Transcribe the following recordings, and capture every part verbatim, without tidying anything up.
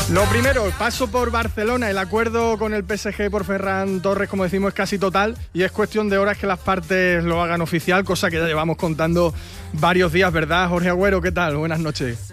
Lo primero, paso por Barcelona. El acuerdo con el P S G por Ferran Torres, como decimos, es casi total y es cuestión de horas que las partes lo hagan oficial, cosa que ya llevamos contando varios días, ¿verdad? Jorge Agüero, ¿qué tal? Buenas noches.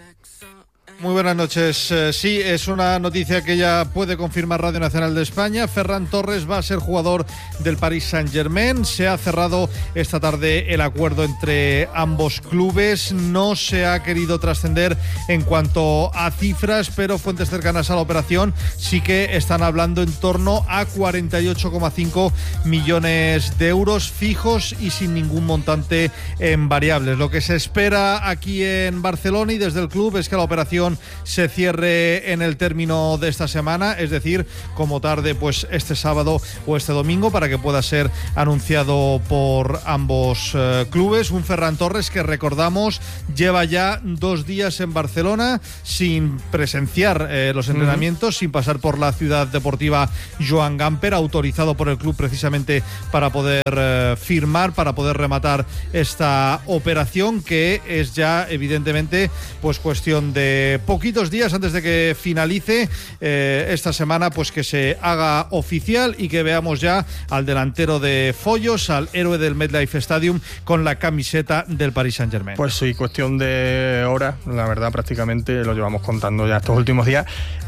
Muy buenas noches. Eh, sí, es una noticia que ya puede confirmar Radio Nacional de España. Ferran Torres va a ser jugador del Paris Saint-Germain. Se ha cerrado esta tarde el acuerdo entre ambos clubes. No se ha querido trascender en cuanto a cifras, pero fuentes cercanas a la operación sí que están hablando en torno a cuarenta y ocho coma cinco millones de euros fijos y sin ningún montante en variables. Lo que se espera aquí en Barcelona y desde el club es que la operación se cierre en el término de esta semana, es decir, como tarde pues este sábado o este domingo, para que pueda ser anunciado por ambos eh, clubes. Un Ferran Torres que, recordamos, lleva ya dos días en Barcelona sin presenciar eh, los entrenamientos, uh-huh. sin pasar por la ciudad deportiva Joan Gamper, autorizado por el club precisamente para poder eh, firmar, para poder rematar esta operación, que es ya evidentemente pues cuestión de poquitos días antes de que finalice eh, esta semana, pues que se haga oficial y que veamos ya al delantero de Follos, al héroe del MetLife Stadium, con la camiseta del Paris Saint-Germain. Pues sí, cuestión de horas, la verdad, prácticamente lo llevamos contando ya estos últimos días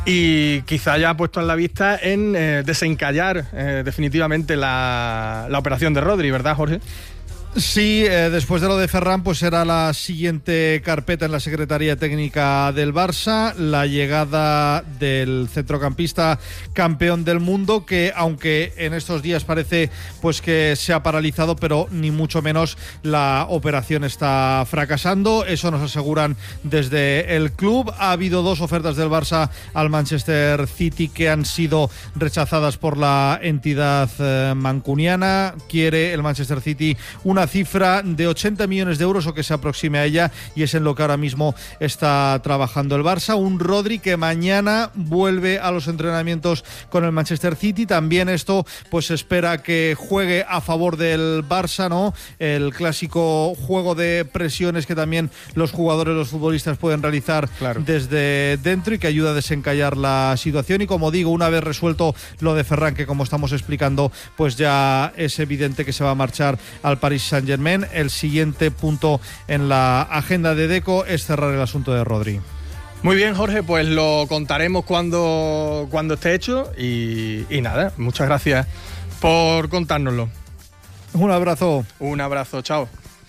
y quizá ya ha puesto en la vista en eh, desencallar eh, definitivamente la, la operación de Rodri, ¿verdad, Jorge? Sí, eh, después de lo de Ferran, pues será la siguiente carpeta en la Secretaría Técnica del Barça, la llegada del centrocampista campeón del mundo, que aunque en estos días parece pues que se ha paralizado, pero ni mucho menos la operación está fracasando. Eso nos aseguran desde el club. Ha habido dos ofertas del Barça al Manchester City que han sido rechazadas por la entidad eh, mancuniana. Quiere el Manchester City una cifra de ochenta millones de euros o que se aproxime a ella, y es en lo que ahora mismo está trabajando el Barça. Un Rodri que mañana vuelve a los entrenamientos con el Manchester City. También esto pues espera que juegue a favor del Barça, ¿no? El clásico juego de presiones que también los jugadores, los futbolistas pueden realizar, claro, desde dentro, y que ayuda a desencallar la situación. Y como digo, una vez resuelto lo de Ferran, que como estamos explicando, pues ya es evidente que se va a marchar al Paris Saint-Germain. El siguiente punto en la agenda de Deco es cerrar el asunto de Rodri. Muy bien, Jorge, pues lo contaremos cuando, cuando esté hecho y, y nada, muchas gracias por contárnoslo. Un abrazo. Un abrazo, chao.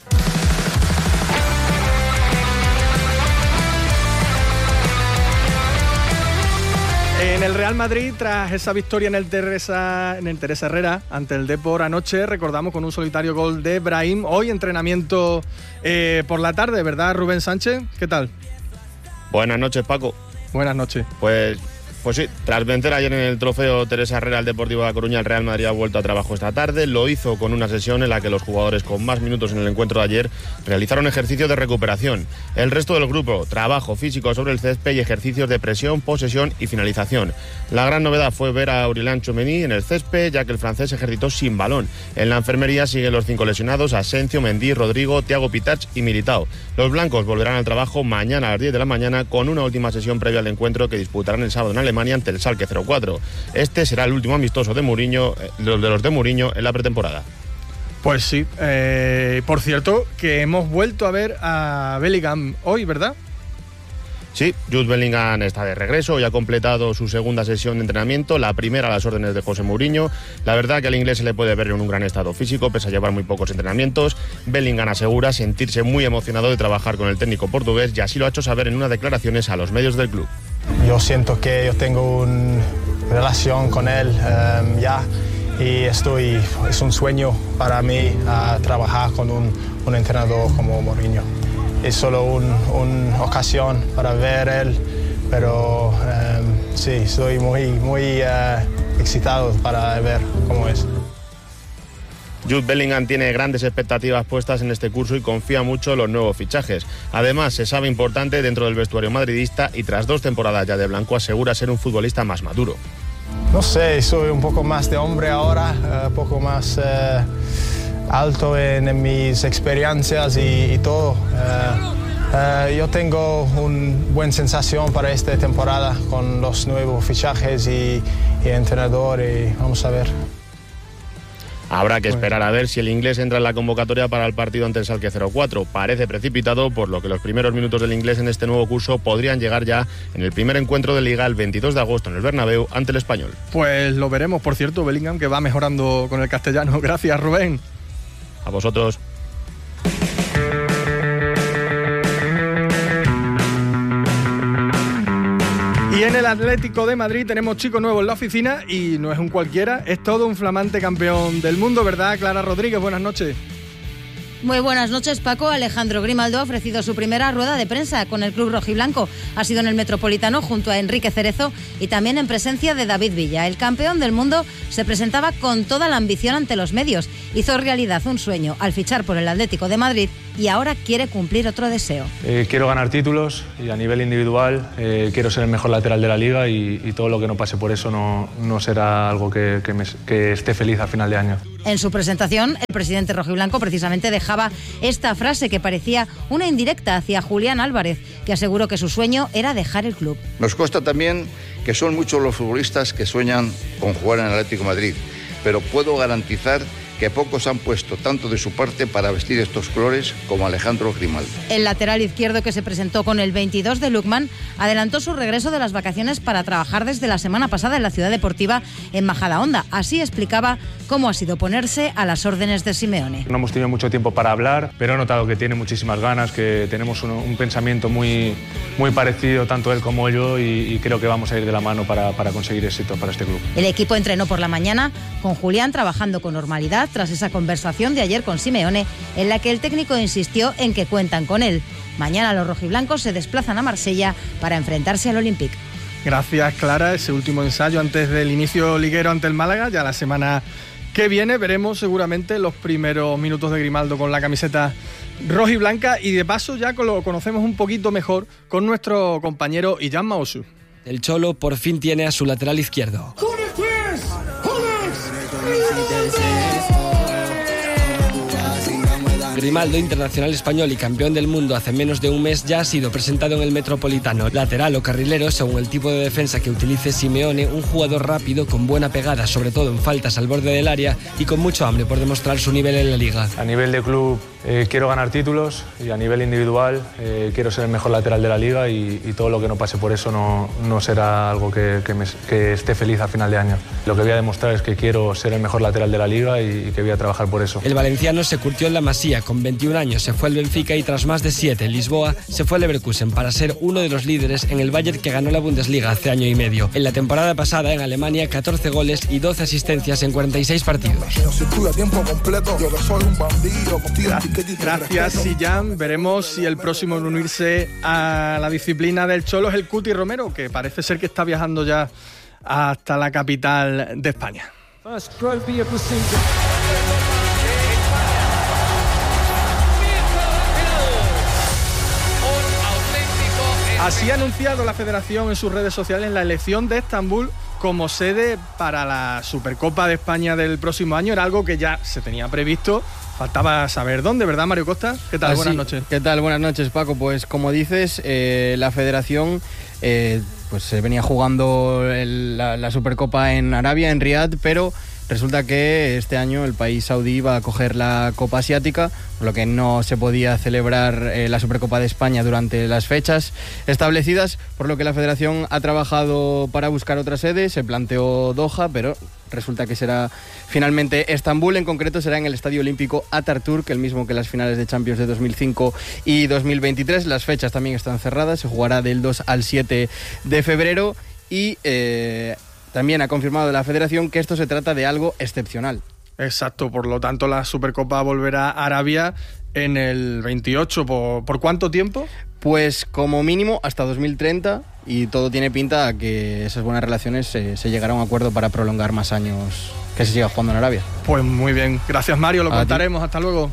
En el Real Madrid, tras esa victoria en el Teresa, en el Teresa Herrera ante el Depor anoche, recordamos, con un solitario gol de Brahim. Hoy entrenamiento eh, por la tarde, ¿verdad, Rubén Sánchez? ¿Qué tal? Buenas noches, Paco. Buenas noches. Pues, pues sí, tras vencer ayer en el trofeo Teresa Herrera al Deportivo de La Coruña, el Real Madrid ha vuelto a trabajo esta tarde. Lo hizo con una sesión en la que los jugadores con más minutos en el encuentro de ayer realizaron ejercicios de recuperación. El resto del grupo, trabajo físico sobre el césped y ejercicios de presión, posesión y finalización. La gran novedad fue ver a Aurélien Tchouaméni en el césped, ya que el francés ejercitó sin balón. En la enfermería siguen los cinco lesionados: Asensio, Mendy, Rodrigo, Thiago Pitach y Militao. Los blancos volverán al trabajo mañana a las diez de la mañana con una última sesión previa al encuentro que disputarán el sábado en Alemania ante el Schalke cero cuatro. Este será el último amistoso de Mourinho, de los de Mourinho en la pretemporada. Pues sí, eh, por cierto, que hemos vuelto a ver a Bellingham hoy, ¿verdad? Sí, Jude Bellingham está de regreso y ha completado su segunda sesión de entrenamiento, la primera a las órdenes de José Mourinho. La verdad que al inglés se le puede ver en un gran estado físico, pese a llevar muy pocos entrenamientos. Bellingham asegura sentirse muy emocionado de trabajar con el técnico portugués, y así lo ha hecho saber en unas declaraciones a los medios del club. Yo siento que yo tengo una relación con él um, ya, y estoy, es un sueño para mí uh, trabajar con un, un entrenador como Mourinho. Es solo una un ocasión para ver él, pero um, sí, estoy muy, muy uh, excitado para ver cómo es. Jude Bellingham tiene grandes expectativas puestas en este curso y confía mucho en los nuevos fichajes. Además, se sabe importante dentro del vestuario madridista y tras dos temporadas ya de blanco asegura ser un futbolista más maduro. No sé, soy un poco más de hombre ahora, un uh, poco más uh, alto en, en mis experiencias y, y todo. Uh, Uh, yo tengo una buena sensación para esta temporada con los nuevos fichajes y, y entrenador, y vamos a ver. Habrá que esperar a ver si el inglés entra en la convocatoria para el partido ante el Schalke cero cuatro. Parece precipitado, por lo que los primeros minutos del inglés en este nuevo curso podrían llegar ya en el primer encuentro de Liga el veintidós de agosto en el Bernabéu ante el Español. Pues lo veremos. Por cierto, Bellingham, que va mejorando con el castellano. Gracias, Rubén. A vosotros. Y en el Atlético de Madrid tenemos chico nuevo en la oficina y no es un cualquiera, es todo un flamante campeón del mundo, ¿verdad, Clara Rodríguez? Buenas noches. Muy buenas noches, Paco. Alejandro Grimaldo ha ofrecido su primera rueda de prensa con el club rojiblanco. Ha sido en el Metropolitano junto a Enrique Cerezo y también en presencia de David Villa. El campeón del mundo se presentaba con toda la ambición ante los medios. Hizo realidad un sueño al fichar por el Atlético de Madrid y ahora quiere cumplir otro deseo. Eh, quiero ganar títulos y a nivel individual eh, quiero ser el mejor lateral de la Liga y, y todo lo que no pase por eso no, no será algo que, que, me, que esté feliz a final de año. En su presentación, el presidente rojiblanco precisamente dejaba esta frase que parecía una indirecta hacia Julián Álvarez, que aseguró que su sueño era dejar el club. Nos consta también que son muchos los futbolistas que sueñan con jugar en el Atlético de Madrid, pero puedo garantizar que pocos han puesto tanto de su parte para vestir estos colores como Alejandro Grimaldo. El lateral izquierdo, que se presentó con el veintidós de Lukman, adelantó su regreso de las vacaciones para trabajar desde la semana pasada en la ciudad deportiva en Majadahonda. Así explicaba cómo ha sido ponerse a las órdenes de Simeone. No hemos tenido mucho tiempo para hablar, pero he notado que tiene muchísimas ganas, que tenemos un, un pensamiento muy, muy parecido, tanto él como yo, y, y creo que vamos a ir de la mano para, para conseguir éxito para este club. El equipo entrenó por la mañana con Julián trabajando con normalidad tras esa conversación de ayer con Simeone, en la que el técnico insistió en que cuentan con él. Mañana los rojiblancos se desplazan a Marsella para enfrentarse al Olympique. Gracias, Clara. Ese último ensayo antes del inicio liguero ante el Málaga. Ya la semana que viene veremos seguramente los primeros minutos de Grimaldo con la camiseta rojiblanca, y de paso ya lo conocemos un poquito mejor con nuestro compañero Illan Maosu. El Cholo por fin tiene a su lateral izquierdo. Grimaldo, internacional español y campeón del mundo hace menos de un mes, ya ha sido presentado en el Metropolitano. Lateral o carrilero, según el tipo de defensa que utilice Simeone, un jugador rápido, con buena pegada, sobre todo en faltas al borde del área, y con mucho hambre por demostrar su nivel en la Liga. A nivel de club eh, quiero ganar títulos, y a nivel individual eh, quiero ser el mejor lateral de la Liga, y, y todo lo que no pase por eso no, no será algo que, que, me, que esté feliz a final de año. Lo que voy a demostrar es que quiero ser el mejor lateral de la Liga y, y que voy a trabajar por eso. El valenciano se curtió en la Masía. Con veintiún años se fue al Benfica y tras más de siete en Lisboa se fue al Leverkusen para ser uno de los líderes en el Bayern, que ganó la Bundesliga hace año y medio. En la temporada pasada en Alemania, catorce goles y doce asistencias en cuarenta y seis partidos. Gracias, Illan. Veremos si el próximo en unirse a la disciplina del Cholo es el Cuti Romero, que parece ser que está viajando ya hasta la capital de España. Así ha anunciado la Federación en sus redes sociales la elección de Estambul como sede para la Supercopa de España del próximo año. Era algo que ya se tenía previsto, faltaba saber dónde, ¿verdad, Mario Costa? ¿Qué tal? Así, buenas noches. ¿Qué tal? Buenas noches, Paco. Pues como dices, eh, la Federación eh, pues se venía jugando el, la, la Supercopa en Arabia, en Riad, pero resulta que este año el país saudí iba a coger la Copa Asiática, por lo que no se podía celebrar eh, la Supercopa de España durante las fechas establecidas, por lo que la Federación ha trabajado para buscar otra sede. Se planteó Doha, pero resulta que será finalmente Estambul. En concreto será en el Estadio Olímpico Atatürk, el mismo que las finales de Champions de dos mil cinco y dos mil veintitrés. Las fechas también están cerradas, se jugará del dos al siete de febrero y Eh, también ha confirmado la Federación que esto se trata de algo excepcional. Exacto, por lo tanto la Supercopa volverá a Arabia en el veintiocho. ¿Por, ¿por cuánto tiempo? Pues como mínimo hasta dos mil treinta, y todo tiene pinta a que esas buenas relaciones se, se llegará a un acuerdo para prolongar más años que se siga jugando en Arabia. Pues muy bien, gracias Mario, lo a contaremos, ti. Hasta luego.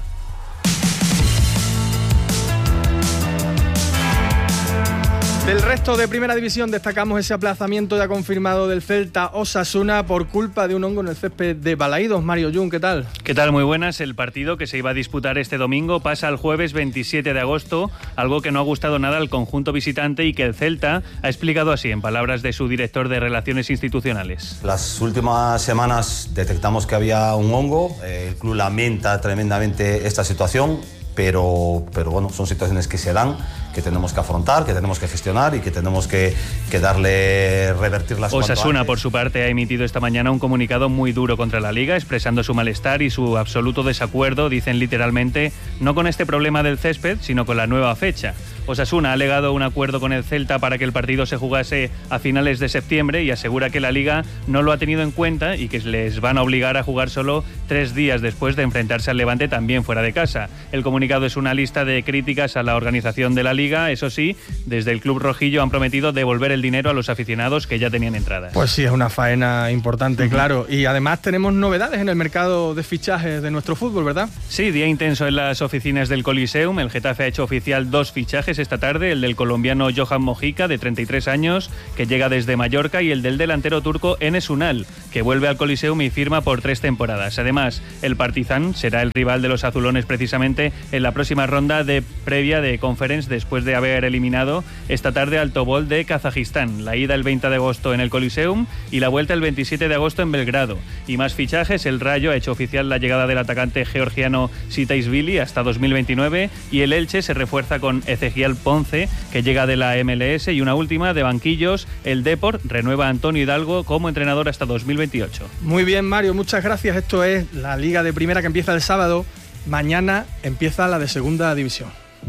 Del resto de Primera División destacamos ese aplazamiento ya confirmado del Celta Osasuna por culpa de un hongo en el césped de Balaídos. Mario Jun, ¿qué tal? ¿Qué tal? Muy buenas. El partido que se iba a disputar este domingo pasa al jueves veintisiete de agosto, algo que no ha gustado nada al conjunto visitante y que el Celta ha explicado así en palabras de su director de Relaciones Institucionales. Las últimas semanas detectamos que había un hongo, el club lamenta tremendamente esta situación. Pero, pero bueno, son situaciones que se dan, que tenemos que afrontar, que tenemos que gestionar y que tenemos que, que darle, revertirlas. Osasuna, por su parte, ha emitido esta mañana un comunicado muy duro contra la Liga, expresando su malestar y su absoluto desacuerdo, dicen literalmente, no con este problema del césped, sino con la nueva fecha. Osasuna ha alegado un acuerdo con el Celta para que el partido se jugase a finales de septiembre y asegura que la Liga no lo ha tenido en cuenta y que les van a obligar a jugar solo tres días después de enfrentarse al Levante también fuera de casa. El comunicado es una lista de críticas a la organización de la Liga. Eso sí, desde el club rojillo han prometido devolver el dinero a los aficionados que ya tenían entradas. Pues sí, es una faena importante, uh-huh. claro. Y además tenemos novedades en el mercado de fichajes de nuestro fútbol, ¿verdad? Sí, día intenso en las oficinas del Coliseum. El Getafe ha hecho oficial dos fichajes esta tarde, el del colombiano Johan Mojica, de treinta y tres años, que llega desde Mallorca, y el del delantero turco Enes Unal, que vuelve al Coliseum y firma por tres temporadas. Además, el Partizan será el rival de los azulones precisamente en la próxima ronda de previa de Conference, después de haber eliminado esta tarde al Tobol de Kazajistán. La ida el veinte de agosto en el Coliseum y la vuelta el veintisiete de agosto en Belgrado. Y más fichajes, el Rayo ha hecho oficial la llegada del atacante georgiano Sitaishvili hasta dos mil veintinueve, y el Elche se refuerza con Ezequiel Ponce, que llega de la M L S, y una última de banquillos, el Depor renueva a Antonio Hidalgo como entrenador hasta dos mil veintiocho. Muy bien, Mario, muchas gracias. Esto es la Liga de Primera, que empieza el sábado. Mañana empieza la de Segunda División.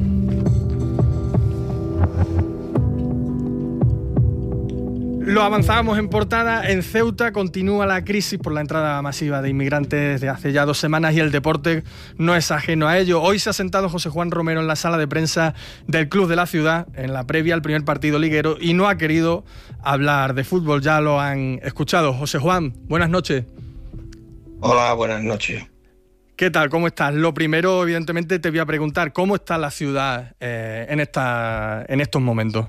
Lo avanzábamos en portada. En Ceuta continúa la crisis por la entrada masiva de inmigrantes de hace ya dos semanas y el deporte no es ajeno a ello. Hoy se ha sentado José Juan Romero en la sala de prensa del club de la ciudad en la previa al primer partido liguero y no ha querido hablar de fútbol. Ya lo han escuchado. José Juan, buenas noches. Hola, buenas noches. ¿Qué tal? ¿Cómo estás? Lo primero, evidentemente, te voy a preguntar, ¿cómo está la ciudad eh, en, esta, en estos momentos?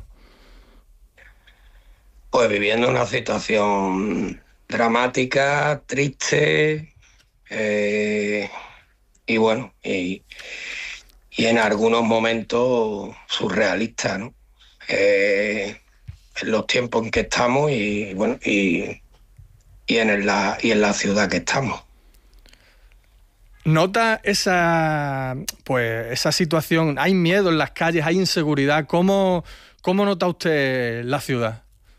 Pues viviendo una situación dramática, triste, eh, y bueno, y, y en algunos momentos surrealista, ¿no? Eh, en los tiempos en que estamos y bueno, y, y, en la, y en la ciudad que estamos. ¿Nota esa, pues, esa situación? ¿Hay miedo en las calles? ¿Hay inseguridad? ¿Cómo, cómo nota usted la ciudad?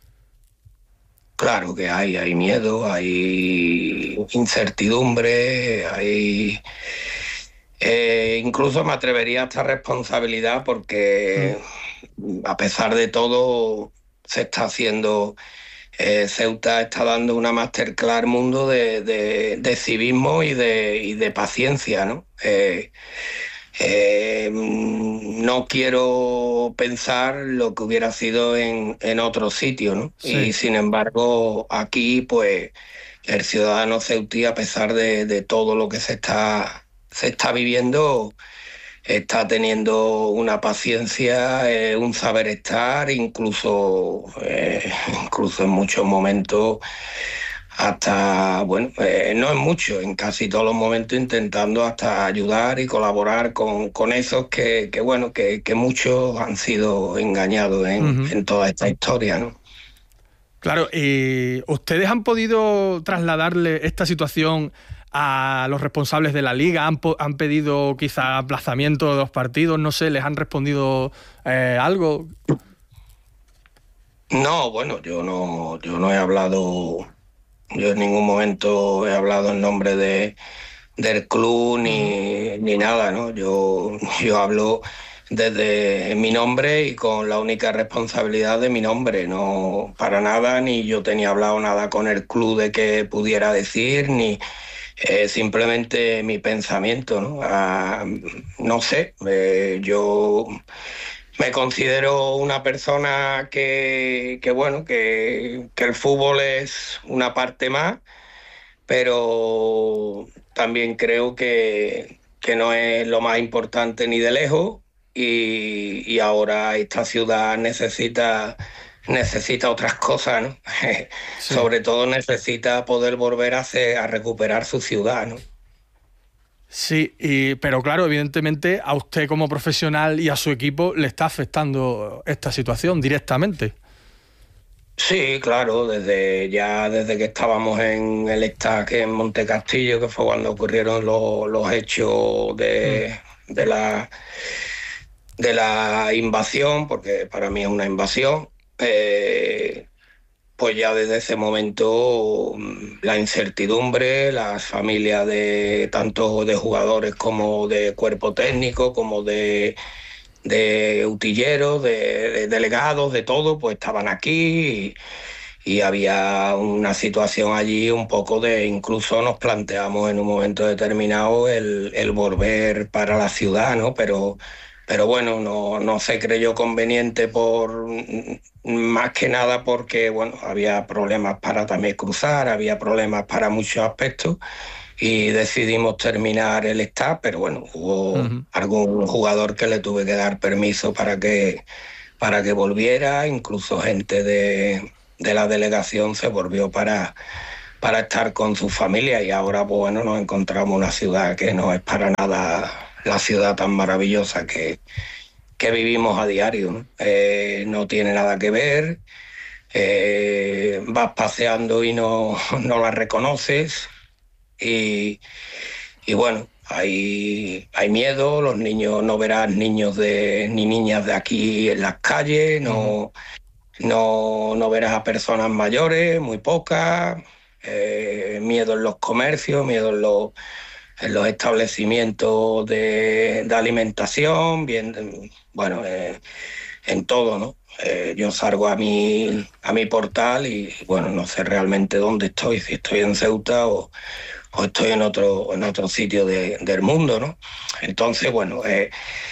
Claro que hay, hay miedo, hay incertidumbre, hay... Eh, incluso me atrevería a esta responsabilidad porque mm. a pesar de todo se está haciendo... Eh, Ceuta está dando una masterclass al mundo de, de, de civismo y de, y de paciencia, ¿no? Eh, eh, no quiero pensar lo que hubiera sido en, en otro sitio, ¿no? Sí. Y sin embargo, aquí, pues, el ciudadano ceutí, a pesar de, de todo lo que se está, se está viviendo, está teniendo una paciencia, eh, un saber estar, incluso, eh, incluso en muchos momentos, hasta, bueno, eh, no en muchos, en casi todos los momentos intentando hasta ayudar y colaborar con, con esos que, que bueno, que, que muchos han sido engañados en, uh-huh. en toda esta historia, ¿no? Claro, y ¿ustedes han podido trasladarle esta situación a los responsables de la Liga? ¿Han, po- han pedido quizá aplazamiento de los partidos? No sé, ¿les han respondido eh, algo? No, bueno, yo no, yo no he hablado, yo en ningún momento he hablado en nombre de, del club ni, ni nada, ¿no? Yo, yo hablo desde mi nombre y con la única responsabilidad de mi nombre, no para nada, ni yo tenía hablado nada con el club de que pudiera decir, ni... Eh, simplemente mi pensamiento, ¿no? Ah, no sé, eh, yo me considero una persona que, que bueno, que, que el fútbol es una parte más, pero también creo que, que no es lo más importante ni de lejos y, y ahora esta ciudad necesita, necesita otras cosas, ¿no? Sí. Sobre todo necesita poder volver a, hacer, a recuperar su ciudad, ¿no? Sí, y, pero claro, evidentemente a usted como profesional y a su equipo le está afectando esta situación directamente. Sí, claro, desde ya desde que estábamos en el estaque en Montecastillo, que fue cuando ocurrieron los, los hechos de, mm. de, la, de la invasión, porque para mí es una invasión, eh, pues ya desde ese momento la incertidumbre, las familias de tanto de jugadores como de cuerpo técnico, como de... de utilleros, de, de delegados, de todo, pues estaban aquí y, y había una situación allí un poco de, incluso nos planteamos en un momento determinado el, el volver para la ciudad, ¿no? Pero, pero bueno, no, no se creyó conveniente por más que nada porque, bueno, había problemas para también cruzar, había problemas para muchos aspectos. Y decidimos terminar el staff, pero bueno, hubo uh-huh. algún jugador que le tuve que dar permiso para que, para que volviera, incluso gente de, de la delegación se volvió para, para estar con su familia y ahora, pues, bueno, nos encontramos una ciudad que no es para nada la ciudad tan maravillosa que, que vivimos a diario, ¿no? Eh, no tiene nada que ver, eh, vas paseando y no, no la reconoces. Y, y bueno, hay, hay miedo, los niños, no verás niños de, ni niñas de aquí en las calles, no, no, no verás a personas mayores, muy pocas, eh, miedo en los comercios, miedo en los, en los establecimientos de, de alimentación, bien, bueno, eh, en todo, ¿no? Eh, yo salgo a mi, a mi portal y bueno, no sé realmente dónde estoy, si estoy en Ceuta o, o estoy en otro, en otro sitio de, del mundo, ¿no? Entonces, bueno, eh,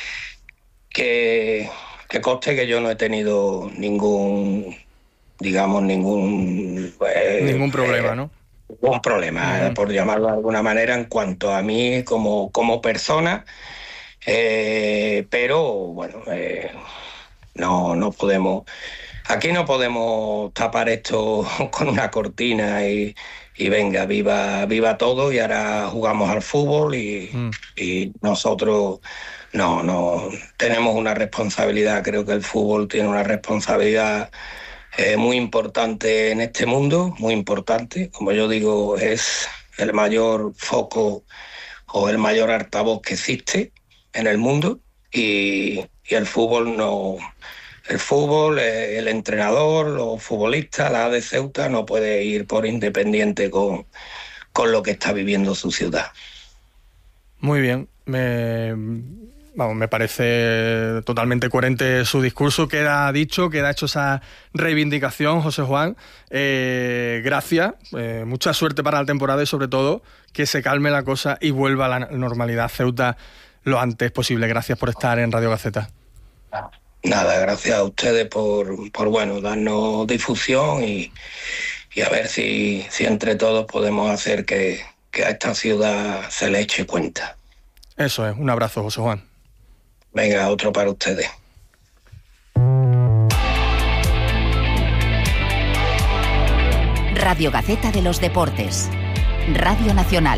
que, que conste que yo no he tenido ningún, digamos, ningún... Eh, ningún problema, eh, ¿no? Ningún problema, uh-huh. por llamarlo de alguna manera, en cuanto a mí como, como persona, eh, pero, bueno... Eh, No, no podemos, aquí no podemos tapar esto con una cortina y, y venga, viva, viva todo y ahora jugamos al fútbol y, mm. y nosotros no, no tenemos una responsabilidad, creo que el fútbol tiene una responsabilidad eh, muy importante en este mundo, muy importante, como yo digo, es el mayor foco o el mayor altavoz que existe en el mundo y, y el fútbol no... El fútbol, el entrenador, los futbolistas, la A de Ceuta no puede ir por independiente con, con lo que está viviendo su ciudad. Muy bien, me, vamos, me parece totalmente coherente su discurso. Queda dicho, queda hecho esa reivindicación, José Juan. Eh, gracias, eh, mucha suerte para la temporada y sobre todo que se calme la cosa y vuelva a la normalidad Ceuta lo antes posible. Gracias por estar en Radio Gaceta. Nada, gracias a ustedes por, por bueno, darnos difusión y, y a ver si, si entre todos podemos hacer que, que a esta ciudad se le eche cuenta. Eso es, un abrazo, José Juan. Venga, otro para ustedes. Radio Gaceta de los Deportes, Radio Nacional.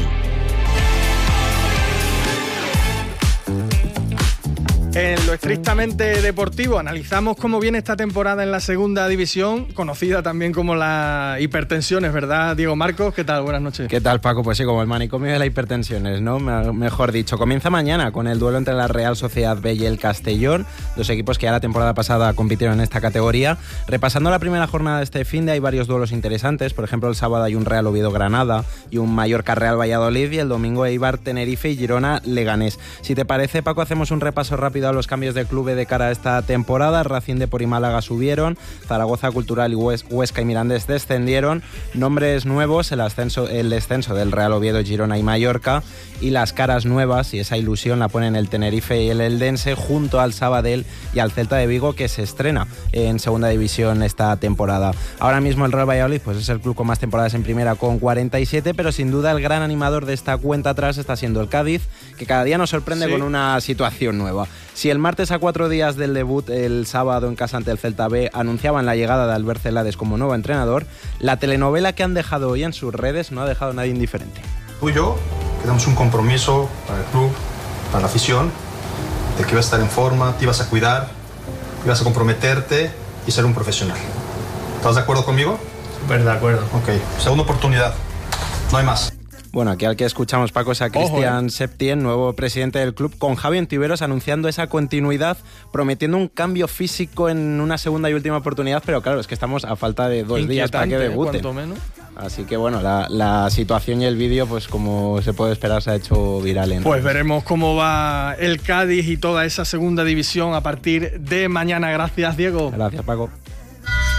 En lo estrictamente deportivo analizamos cómo viene esta temporada en la segunda división, conocida también como la hipertensiones, ¿verdad, Diego Marcos? ¿Qué tal? Buenas noches. ¿Qué tal, Paco? Pues sí, como el manicomio de la hipertensiones, ¿no? Mejor dicho. Comienza mañana con el duelo entre la Real Sociedad B y el Castellón, dos equipos que ya la temporada pasada compitieron en esta categoría. Repasando la primera jornada de este finde hay varios duelos interesantes. Por ejemplo, el sábado hay un Real Oviedo-Granada y un Mallorca-Real Valladolid y el domingo Eibar-Tenerife y Girona-Leganés. Si te parece, Paco, hacemos un repaso rápido a los cambios de club de cara a esta temporada. Racing de Por y Málaga subieron, Zaragoza Cultural y Huesca y Mirandés descendieron, nombres nuevos, el ascenso, el descenso del Real Oviedo, Girona y Mallorca, y las caras nuevas, y esa ilusión la ponen el Tenerife y el Eldense junto al Sabadell y al Celta de Vigo, que se estrena en segunda división esta temporada. Ahora mismo el Real Valladolid pues es el club con más temporadas en primera con cuarenta y siete, pero sin duda el gran animador de esta cuenta atrás está siendo el Cádiz, que cada día nos sorprende sí. con una situación nueva. Si el martes, a cuatro días del debut el sábado en casa ante el Celta B, anunciaban la llegada de Albert Celades como nuevo entrenador, la telenovela que han dejado hoy en sus redes no ha dejado a nadie indiferente. Tú y yo quedamos un compromiso para el club, para la afición, de que ibas a estar en forma, te ibas a cuidar, ibas a comprometerte y ser un profesional. ¿Estás de acuerdo conmigo? Súper de acuerdo. Ok, segunda oportunidad, no hay más. Bueno, aquí al que escuchamos, Paco, es a Cristian eh. Septien, nuevo presidente del club, con Javi Ontiveros anunciando esa continuidad, prometiendo un cambio físico en una segunda y última oportunidad, pero claro, es que estamos a falta de dos días para que debuten. Cuanto menos. Así que bueno, la, la situación y el vídeo, pues como se puede esperar, se ha hecho viral en Pues veremos cómo va el Cádiz y toda esa segunda división a partir de mañana. Gracias, Diego. Gracias, Paco.